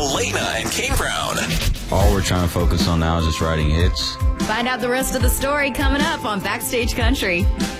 Elena and Kane Brown. All we're trying to focus on now is just writing hits. Find out the rest of the story coming up on Backstage Country.